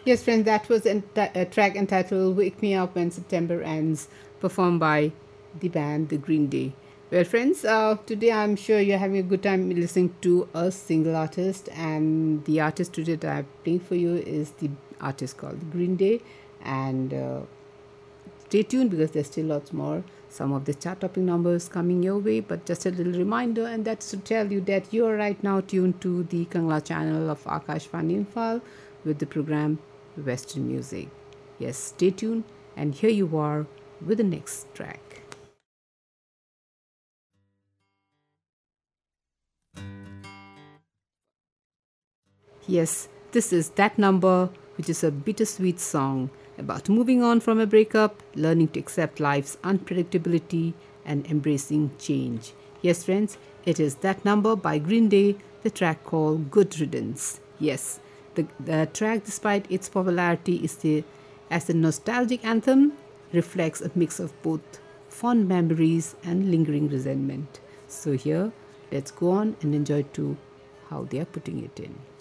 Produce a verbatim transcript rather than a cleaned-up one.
Yes, friends, that was enti- a track entitled Wake Me Up When September Ends, performed by the band The Green Day. Well, friends, uh, today I'm sure you're having a good time listening to a single artist, and the artist today that I'm playing for you is the artist called The Green Day. And uh, stay tuned because there's still lots more. Some of the chart topping numbers coming your way, but just a little reminder, and that's to tell you that you are right now tuned to the Kangla channel of Akashvani Imphal with the program Western Music. Yes, stay tuned, and here you are with the next track. Yes, this is That Number, which is a bittersweet song about moving on from a breakup, learning to accept life's unpredictability, and embracing change. Yes, friends, it is That Number by Green Day, the track called Good Riddance. Yes, the, the track, despite its popularity, is the, as a nostalgic anthem, reflects a mix of both fond memories and lingering resentment. So, here, let's go on and enjoy too how they are putting it in.